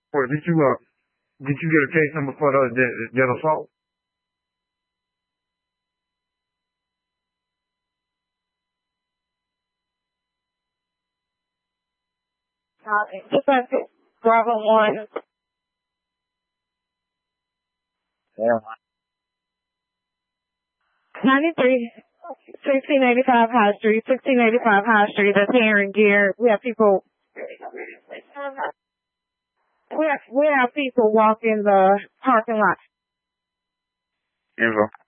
Or did you get a case number for that assault? Dispatch Bravo 1. Yeah. 93, 1685 High Street, 1685 High Street, that's Heron Gear. We have people walking the parking lot. Info.